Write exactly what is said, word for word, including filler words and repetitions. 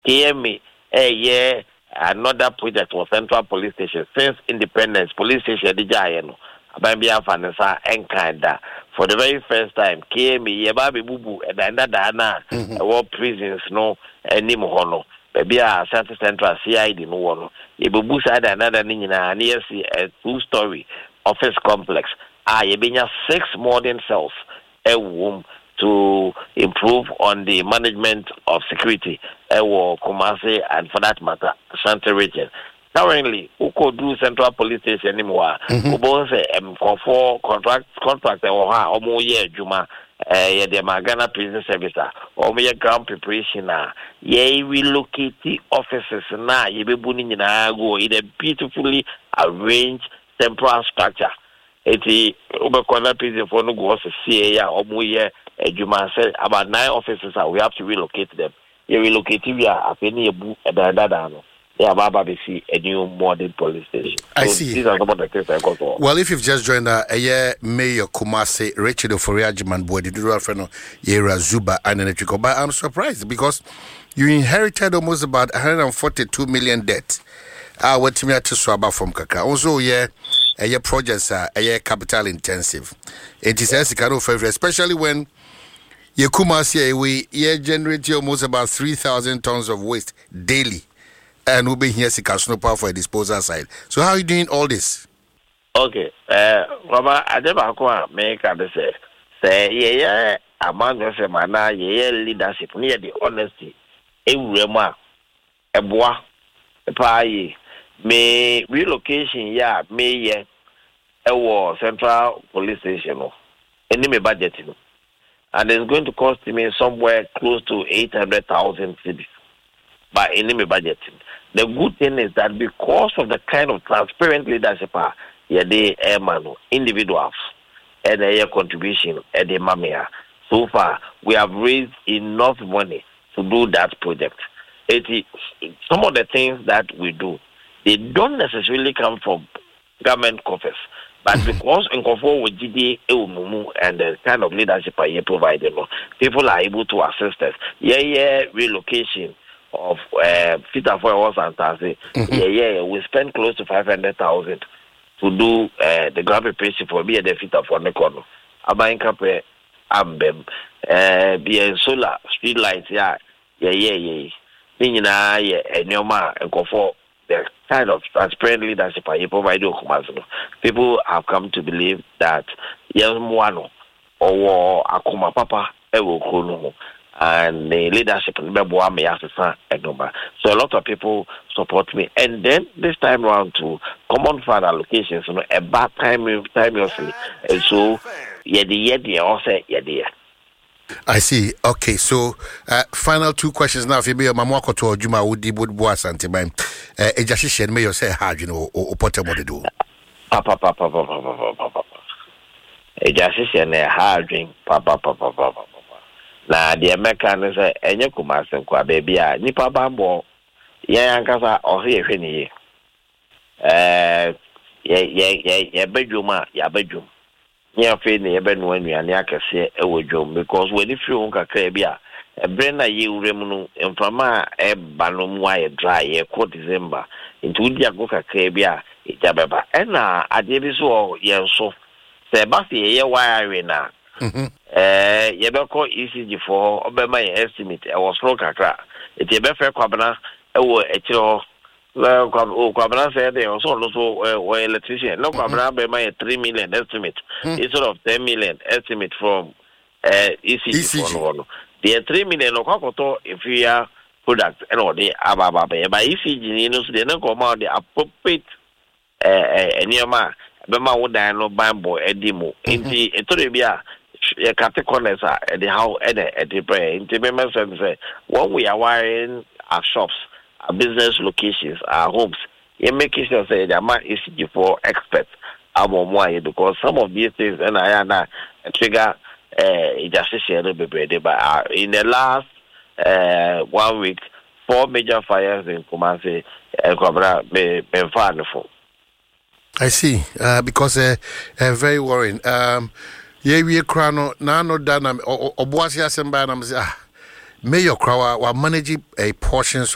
K M A, eh, yeah, another project for Central Police Station since independence. Police Station, the Jayeno, Abambia Fanasa, and Kanda. For the very first time, K M A, yeah, Baby Bubu, and Dana, war prisons, no, and Nimohono. Maybe a Santa Central C I D no one. Ibubu side another Nina, near a two story office complex. Ah, you been six modern cells, a womb. To improve on the management of security, Ewo, Kumasi, and for that matter, Santa region. Currently, Uko do Central Police Station anymore. Ubo say um for contract contract or ha omo ye juma eh the Magana Prison Service or me ground preparation na ye relocate offices na ye be buni na go in a beautifully arranged temporal structure. Eti Ubekona prison for no go see ya omo ye Juma said about nine offices we have to relocate them. You relocate via a penny a book at the Dadano. Yeah, Baba see a new modern police station. I so see. These are some of the things I got on. Well, if you've just joined uh, a year, Mayor Kumasi, Richard Oforiajiman boy, the dual friend of Yera Zuba and electrical. But I'm surprised because you inherited almost about one hundred forty-two million debt. I went to me to Swaba from Kaka. Also, yeah, a year projects are a year capital intensive. It is especially when Yekumasi, we year generate almost about three thousand tons of waste daily, and we'll be here to power for a disposal side. So, how are you doing all this? Okay, uh, Baba, I never go make a say, say, yeah, yeah, among us, man, yeah, leadership, near the honesty, a rema, a bois, a pie, may relocation, yeah, may, yeah, a war, Central Police Station, enemy budgeting. And it's going to cost me somewhere close to eight hundred thousand cities by enemy budgeting. The good thing is that because of the kind of transparent leadership, yeah, they airman individuals and their contribution at the Mamia. So far, we have raised enough money to do that project. It is, some of the things that we do, they don't necessarily come from government coffers. But because in conform with G D A and the kind of leadership I provide, people are able to assist us. Yeah, yeah, relocation of uh, Fita for us and Tazi. Yeah, yeah, we spend close to five hundred thousand to do uh, the ground preparation for me and the Fita for Nekono. Abayin Kape, Ambem, uh, be a solar street lights. Yeah, yeah, yeah, yeah. Nina, yeah, and Yoma and conform. The kind of transparent leadership I provide people have come to believe that Yelmuano or Akuma Papa Ewo Kono and the leadership in Beboa may have to so a lot of people support me. And then this time around to common fund allocations, you know, a bad time timelessly. And so yeah, the yeah, also yeah, yeah. I see. Okay, so uh, final two questions now. If you be a mamako to Juma would be would boas and time. A jashishan may you say hard, you know, or potter what to do. Papa, papa, papa, papa, papa. A jashishan a hard drink, papa, papa, papa, papa. Now, the American is a Yakumas and Qua baby, Nipa Bambo, Yankasa, or here, Henny. Uh, yeah, yeah, yeah, yeah, bedroom, yeah, bedroom. Yeah, feeling even when we are near Cassia, because when if you want a crabia, a brenda you remunu, and from my banum wire dry, a quote December, into Diagoka crabia, it jabba. And now I did this all, yeah, so Sebasti, a wire now. Eh, Yabako E C G for Obama estimate, I was slow cacra. It's a better cabana, a well, Quabana said they also also electrician. No Quabana by my three million estimate instead of ten million estimate from uh, E C G. The three million of Kokoto if we are product and all the Ababa by E C G, you know, they don't come out the appropriate uh, Niama, Bema would die no bamboo, a demo. In the Etobia, a categories at the how at the prayer. In the members say, when we are wiring our shops. Our business locations, our homes, you make it say the amount is for experts. Because some of these things and I am a trigger just a little bit, but in the last uh, one week, four major fires in Kumasi and Cobra been found for. I see, uh, because uh, uh, very worrying. Um, yeah, we are crown now, no done. Or Boasia Sembanam, ah, Mayor Crower, while managing a portion.